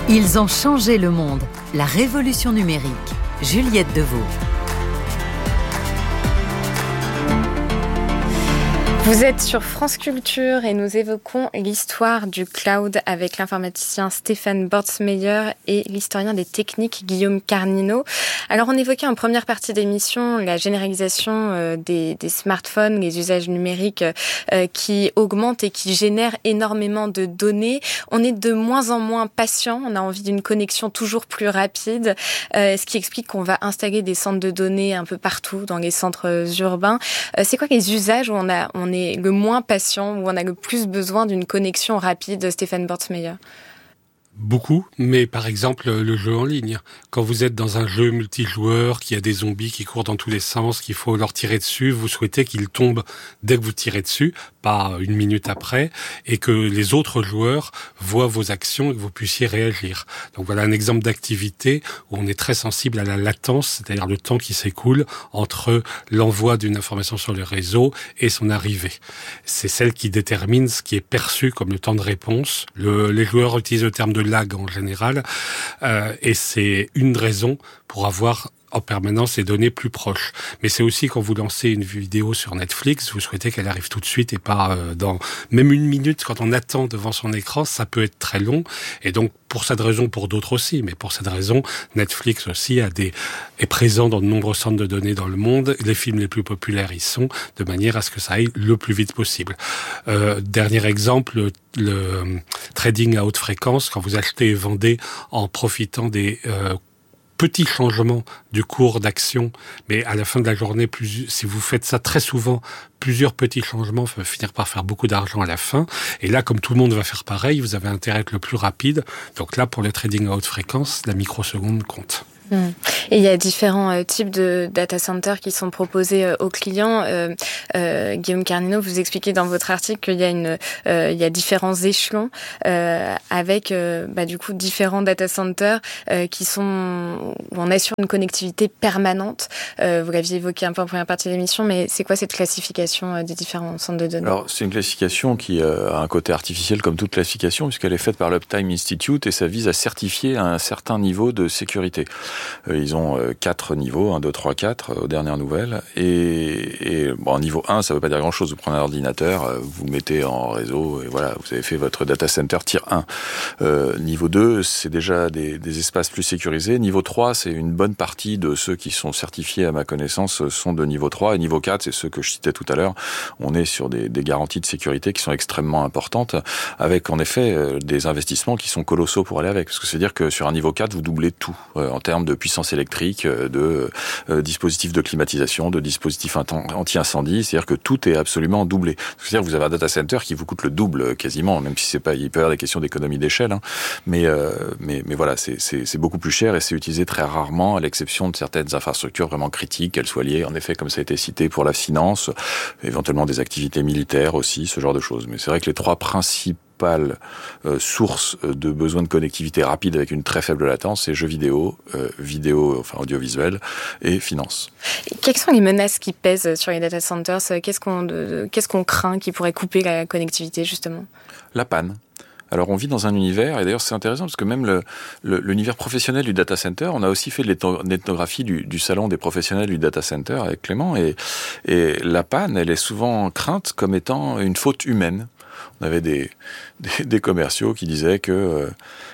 Ils ont changé le monde. La révolution numérique. Juliette Deveau. Vous êtes sur France Culture et nous évoquons l'histoire du cloud avec l'informaticien Stéphane Bortsmeyer et l'historien des techniques Guillaume Carnino. Alors on évoquait en première partie d'émission la généralisation des smartphones, les usages numériques qui augmentent et qui génèrent énormément de données. On est de moins en moins patient, on a envie d'une connexion toujours plus rapide, ce qui explique qu'on va installer des centres de données un peu partout dans les centres urbains. C'est quoi les usages où on est le moins patient, où on a le plus besoin d'une connexion rapide, Stéphane Bortsmeyer? Beaucoup, mais par exemple le jeu en ligne. Quand vous êtes dans un jeu multijoueur, qui a des zombies qui courent dans tous les sens, qu'il faut leur tirer dessus, vous souhaitez qu'ils tombent dès que vous tirez dessus, pas une minute après, et que les autres joueurs voient vos actions et que vous puissiez réagir. Donc voilà un exemple d'activité où on est très sensible à la latence, c'est-à-dire le temps qui s'écoule entre l'envoi d'une information sur le réseau et son arrivée. C'est celle qui détermine ce qui est perçu comme le temps de réponse. Les joueurs utilisent le terme de lag en général, et c'est une raison pour avoir en permanence les données plus proches. Mais c'est aussi quand vous lancez une vidéo sur Netflix, vous souhaitez qu'elle arrive tout de suite et pas dans même une minute. Quand on attend devant son écran, ça peut être très long. Et donc, pour cette raison, pour d'autres aussi, mais pour cette raison, Netflix aussi est présent dans de nombreux centres de données dans le monde. Les films les plus populaires y sont, de manière à ce que ça aille le plus vite possible. Dernier exemple, le trading à haute fréquence, quand vous achetez et vendez en profitant des petits changements du cours d'action, mais à la fin de la journée, si vous faites ça très souvent, plusieurs petits changements vont finir par faire beaucoup d'argent à la fin. Et là, comme tout le monde va faire pareil, vous avez intérêt à être le plus rapide. Donc là, pour le trading à haute fréquence, la microseconde compte. Et il y a différents types de data centers qui sont proposés aux clients. Guillaume Carnino, vous expliquez dans votre article qu'il y a différents échelons avec du coup différents data centers où on assure une connectivité permanente. Vous l'aviez évoqué un peu en première partie de l'émission, mais c'est quoi cette classification des différents centres de données? Alors, c'est une classification qui a un côté artificiel comme toute classification, puisqu'elle est faite par l'Uptime Institute et ça vise à certifier un certain niveau de sécurité. Ils ont 4 niveaux, 1, 2, 3, 4 aux dernières nouvelles. Et niveau 1, ça ne veut pas dire grand-chose. Vous prenez un ordinateur, vous mettez en réseau, et voilà, vous avez fait votre data center tier 1. Niveau 2, c'est déjà des espaces plus sécurisés. Niveau 3, c'est une bonne partie de ceux qui sont certifiés, à ma connaissance, sont de niveau 3. Et niveau 4, c'est ceux que je citais tout à l'heure. On est sur des garanties de sécurité qui sont extrêmement importantes, avec en effet des investissements qui sont colossaux pour aller avec. Parce que c'est-à-dire que sur un niveau 4, vous doublez tout en termes de puissance électrique, de dispositifs de climatisation, de dispositifs anti-incendie, c'est-à-dire que tout est absolument doublé. C'est-à-dire que vous avez un data center qui vous coûte le double quasiment, même si il peut y avoir des questions d'économie d'échelle, hein. Mais voilà, c'est beaucoup plus cher et c'est utilisé très rarement, à l'exception de certaines infrastructures vraiment critiques, qu'elles soient liées, en effet, comme ça a été cité, pour la finance, éventuellement des activités militaires aussi, ce genre de choses. Mais c'est vrai que les trois principales sources de besoin de connectivité rapide avec une très faible latence, c'est jeux vidéo, audiovisuel et finance. Quelles sont les menaces qui pèsent sur les data centers? Qu'est-ce qu'on craint qui pourrait couper la connectivité, justement? La panne. Alors on vit dans un univers, et d'ailleurs c'est intéressant parce que même l'univers professionnel du data center, on a aussi fait de l'ethnographie du salon des professionnels du data center avec Clément, et la panne, elle est souvent crainte comme étant une faute humaine. On avait des commerciaux qui disaient que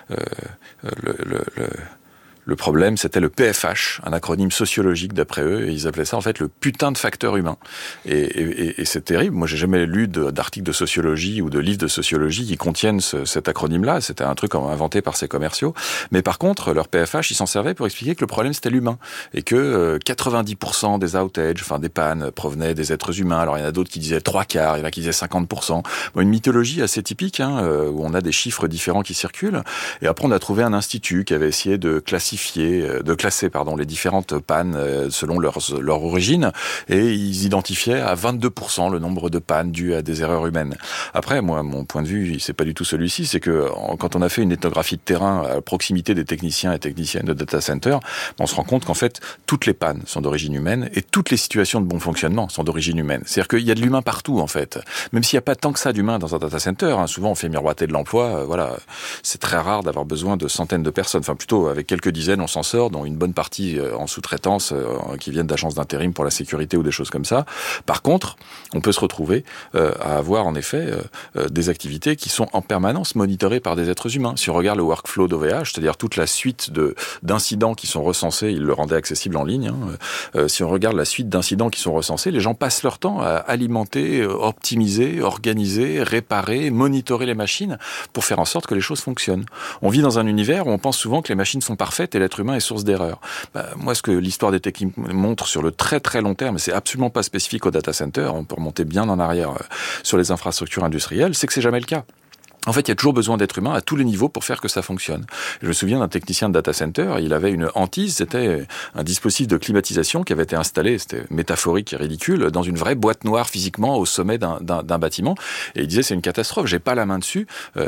le problème, c'était le PFH, un acronyme sociologique d'après eux, et ils appelaient ça en fait le putain de facteur humain. Et c'est terrible. Moi, j'ai jamais lu d'articles de sociologie ou de livres de sociologie qui contiennent cet acronyme-là. C'était un truc inventé par ces commerciaux. Mais par contre, leur PFH, ils s'en servaient pour expliquer que le problème, c'était l'humain. Et que 90% des outages, des pannes, provenaient des êtres humains. Alors, il y en a d'autres qui disaient 3/4, il y en a qui disaient 50%. Une mythologie assez typique, où on a des chiffres différents qui circulent. Et après, on a trouvé un institut qui avait essayé de classifier classer les différentes pannes selon leur origine, et ils identifiaient à 22% le nombre de pannes dues à des erreurs humaines. Après, moi, mon point de vue, c'est pas du tout celui-ci, c'est que quand on a fait une ethnographie de terrain à proximité des techniciens et techniciennes de data center, on se rend compte qu'en fait, toutes les pannes sont d'origine humaine et toutes les situations de bon fonctionnement sont d'origine humaine. C'est-à-dire qu'il y a de l'humain partout, en fait. Même s'il n'y a pas tant que ça d'humain dans un data center, souvent on fait miroiter de l'emploi, c'est très rare d'avoir besoin de centaines de personnes. Enfin, plutôt, avec quelques dizaines, on s'en sort, dont une bonne partie en sous-traitance, qui viennent d'agences d'intérim pour la sécurité ou des choses comme ça. Par contre, on peut se retrouver à avoir, en effet, des activités qui sont en permanence monitorées par des êtres humains. Si on regarde le workflow d'OVH, c'est-à-dire toute la suite d'incidents qui sont recensés, ils le rendaient accessible en ligne, si on regarde la suite d'incidents qui sont recensés, les gens passent leur temps à alimenter, optimiser, organiser, réparer, monitorer les machines pour faire en sorte que les choses fonctionnent. On vit dans un univers où on pense souvent que les machines sont parfaites et l'être humain est source d'erreurs. Moi, ce que l'histoire des techniques montre sur le très très long terme, c'est absolument pas spécifique au data center, on peut remonter bien en arrière sur les infrastructures industrielles, c'est que c'est jamais le cas. En fait, il y a toujours besoin d'êtres humains à tous les niveaux pour faire que ça fonctionne. Je me souviens d'un technicien de data center, il avait une hantise, c'était un dispositif de climatisation qui avait été installé, c'était métaphorique et ridicule, dans une vraie boîte noire physiquement au sommet d'un bâtiment. Et il disait, c'est une catastrophe, j'ai pas la main dessus.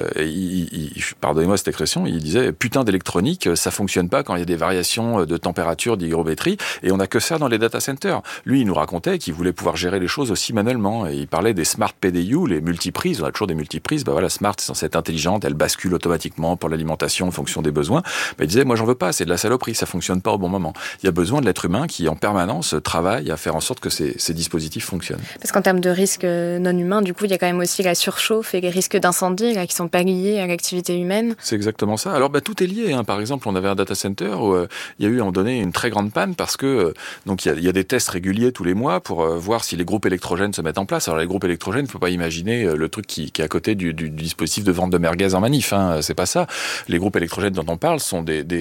Pardonnez-moi cette expression, il disait, putain d'électronique, ça fonctionne pas quand il y a des variations de température, d'hygrométrie, et on a que ça dans les data centers. Lui, il nous racontait qu'il voulait pouvoir gérer les choses aussi manuellement. Et il parlait des smart PDU, les multiprises, on a toujours des multiprises, smart, c'est censé être intelligente, elle bascule automatiquement pour l'alimentation en fonction des besoins. Mais il disait, moi j'en veux pas, c'est de la saloperie, ça fonctionne pas au bon moment. Il y a besoin de l'être humain qui en permanence travaille à faire en sorte que ces dispositifs fonctionnent. Parce qu'en termes de risques non humains, du coup, il y a quand même aussi la surchauffe et les risques d'incendie qui sont pas liés à l'activité humaine. C'est exactement ça. Alors tout est lié. Par exemple, on avait un data center où il y a eu à un moment donné une très grande panne parce que donc il y a des tests réguliers tous les mois pour voir si les groupes électrogènes se mettent en place. Alors les groupes électrogènes, faut pas imaginer le truc qui est à côté du dispositif de vente de merguez en manif, c'est pas ça. Les groupes électrogènes dont on parle sont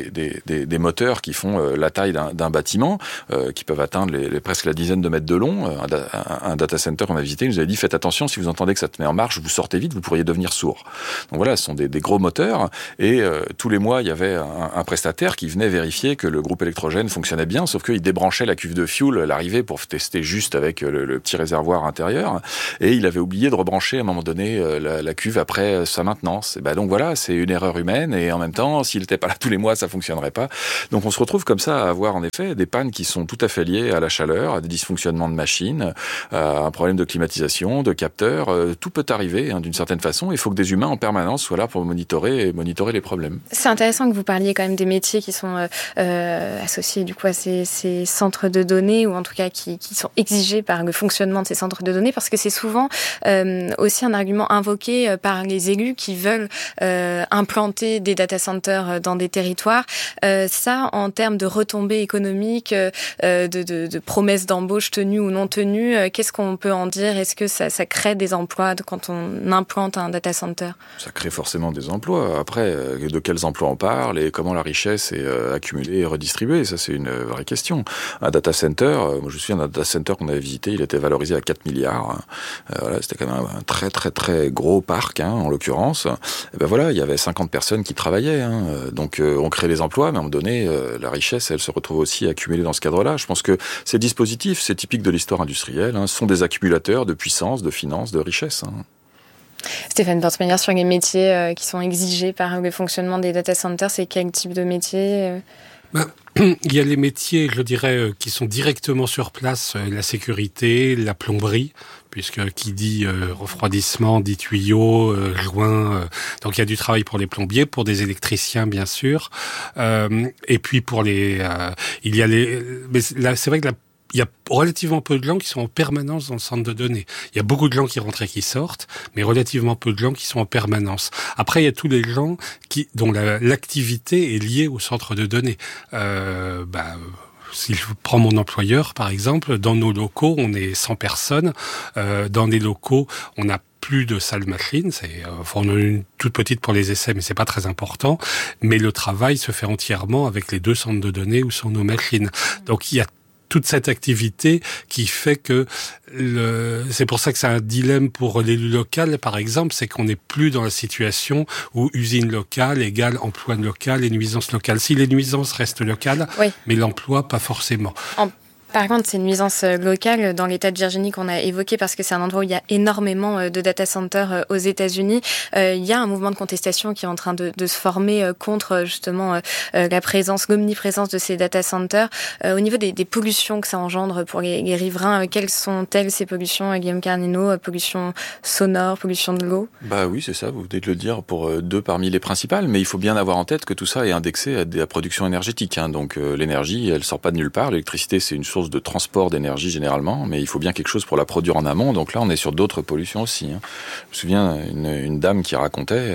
des moteurs qui font la taille d'un bâtiment, qui peuvent atteindre presque la dizaine de mètres de long. Un data center qu'on a visité, il nous avait dit, faites attention, si vous entendez que ça te met en marche, vous sortez vite, vous pourriez devenir sourd. Donc voilà, ce sont des gros moteurs, et tous les mois, il y avait un prestataire qui venait vérifier que le groupe électrogène fonctionnait bien, sauf qu'il débranchait la cuve de fuel à l'arrivée pour tester juste avec le petit réservoir intérieur, et il avait oublié de rebrancher à un moment donné la cuve après sa maintenance. Donc voilà, c'est une erreur humaine, et en même temps, s'il n'était pas là tous les mois, ça fonctionnerait pas. Donc on se retrouve comme ça à avoir en effet des pannes qui sont tout à fait liées à la chaleur, à des dysfonctionnements de machines, à un problème de climatisation, de capteurs. Tout peut arriver d'une certaine façon. Il faut que des humains en permanence soient là pour monitorer les problèmes. C'est intéressant que vous parliez quand même des métiers qui sont associés du coup à ces centres de données, ou en tout cas qui sont exigés par le fonctionnement de ces centres de données, parce que c'est souvent aussi un argument invoqué par les élus qui veulent implanter des data centers dans des territoires. Ça, en termes de retombées économiques, de promesses d'embauche tenues ou non tenues, qu'est-ce qu'on peut en dire? Est-ce que ça crée des emplois quand on implante un data center? Ça crée forcément des emplois. Après, de quels emplois on parle et comment la richesse est accumulée et redistribuée, ça c'est une vraie question. Un data center, moi je me souviens d'un data center qu'on avait visité, il était valorisé à 4 milliards. C'était quand même un très très très gros parc, en l'occurrence. Et il y avait 50 personnes qui travaillaient. Donc on crée les emplois, mais à un moment donné, la richesse, elle se retrouve aussi accumulée dans ce cadre-là. Je pense que ces dispositifs, c'est typique de l'histoire industrielle, sont des accumulateurs de puissance, de finances, de richesse. Stéphane Bortsmeyer, sur les métiers qui sont exigés par le fonctionnement des data centers, c'est quel type de métier? Il y a les métiers, je dirais, qui sont directement sur place, la sécurité, la plomberie, puisque qui dit refroidissement, dit tuyaux, joints. Donc il y a du travail pour les plombiers, pour des électriciens bien sûr, et puis pour il y a mais là, c'est vrai que il y a relativement peu de gens qui sont en permanence dans le centre de données. Il y a beaucoup de gens qui rentrent et qui sortent, mais relativement peu de gens qui sont en permanence. Après, il y a tous les gens dont l'activité est liée au centre de données. Si je prends mon employeur, par exemple, dans nos locaux, on est 100 personnes. Dans les locaux, on a plus de salles machines, on a une toute petite pour les essais, mais c'est pas très important. Mais le travail se fait entièrement avec les deux centres de données où sont nos machines. Donc il y a toute cette activité qui fait que c'est pour ça que c'est un dilemme pour l'élu local, par exemple, c'est qu'on n'est plus dans la situation où usine locale égale emploi local et nuisance locale. Si les nuisances restent locales, oui, mais l'emploi, pas forcément. Par contre, c'est une nuisance locale dans l'État de Virginie qu'on a évoqué parce que c'est un endroit où il y a énormément de data centers aux États-Unis. Il y a un mouvement de contestation qui est en train de se former contre justement l'omniprésence de ces data centers. Au niveau des pollutions que ça engendre pour les riverains, quelles sont-elles ces pollutions, Guillaume Carnino? Pollution sonore, pollution de l'eau? Bah oui, c'est ça, vous venez de le dire pour deux parmi les principales, mais il faut bien avoir en tête que tout ça est indexé à la production énergétique. Donc l'énergie, elle sort pas de nulle part. L'électricité, c'est une source de transport d'énergie généralement, mais il faut bien quelque chose pour la produire en amont. Donc là, on est sur d'autres pollutions aussi. Je me souviens une dame qui racontait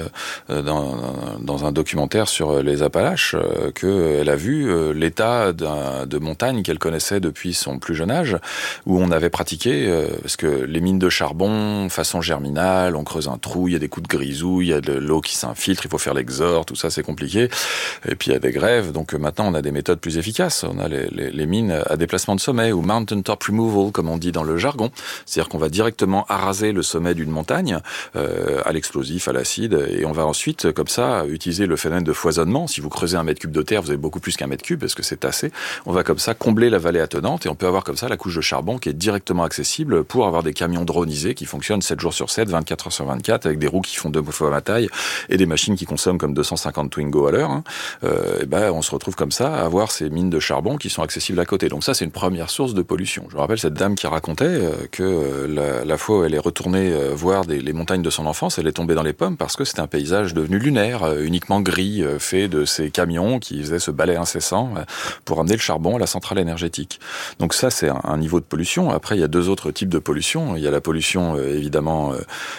dans un documentaire sur les Appalaches qu'elle a vu l'état de montagne qu'elle connaissait depuis son plus jeune âge, où on avait pratiqué, parce que les mines de charbon, façon germinale, on creuse un trou, il y a des coups de grisouille, il y a de l'eau qui s'infiltre, il faut faire l'exor, tout ça c'est compliqué. Et puis il y a des grèves, donc maintenant on a des méthodes plus efficaces. On a les mines à déplacement de sommet, ou mountain top removal, comme on dit dans le jargon. C'est-à-dire qu'on va directement araser le sommet d'une montagne, à l'explosif, à l'acide, et on va ensuite, comme ça, utiliser le phénomène de foisonnement. Si vous creusez 1 mètre cube de terre, vous avez beaucoup plus qu'1 mètre cube, parce que c'est tassé. On va comme ça combler la vallée attenante, et on peut avoir comme ça la couche de charbon qui est directement accessible pour avoir des camions dronisés qui fonctionnent 7 jours sur 7, 24 heures sur 24, avec des roues qui font 2 fois ma taille, et des machines qui consomment comme 250 Twingo à l'heure. Et ben, on se retrouve comme ça à avoir ces mines de charbon qui sont accessibles à côté. Donc ça, c'est une première source de pollution. Je me rappelle cette dame qui racontait que la fois où elle est retournée voir les montagnes de son enfance, elle est tombée dans les pommes parce que c'était un paysage devenu lunaire, uniquement gris, fait de ces camions qui faisaient ce balai incessant pour amener le charbon à la centrale énergétique. Donc ça, c'est un niveau de pollution. Après, il y a 2 autres types de pollution. Il y a la pollution, évidemment,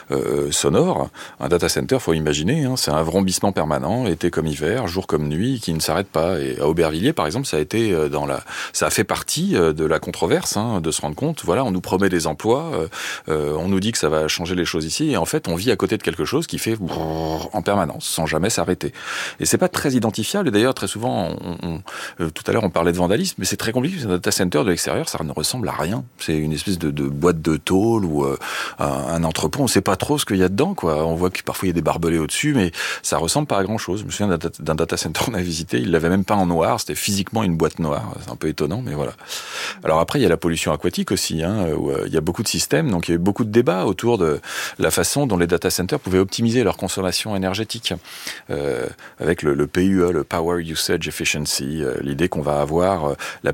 sonore. Un data center, faut imaginer, c'est un vrombissement permanent, été comme hiver, jour comme nuit, qui ne s'arrête pas. Et à Aubervilliers, par exemple, ça a fait partie de la controverse, de se rendre compte, voilà, on nous promet des emplois, on nous dit que ça va changer les choses ici, et en fait, on vit à côté de quelque chose qui fait en permanence, sans jamais s'arrêter. Et c'est pas très identifiable, et d'ailleurs, très souvent, tout à l'heure, on parlait de vandalisme, mais c'est très compliqué, c'est un data center de l'extérieur, ça ne ressemble à rien. C'est une espèce de boîte de tôle ou un entrepôt, on sait pas trop ce qu'il y a dedans, quoi. On voit que parfois, il y a des barbelés au-dessus, mais ça ressemble pas à grand-chose. Je me souviens d'un data center qu'on a visité, il l'avait même pas en noir, c'était physiquement une boîte noire. C'est un peu étonnant, mais voilà. Alors après, il y a la pollution aquatique aussi, où il y a beaucoup de systèmes, donc il y a eu beaucoup de débats autour de la façon dont les data centers pouvaient optimiser leur consommation énergétique, avec le PUE, le Power Usage Efficiency, l'idée qu'on va avoir la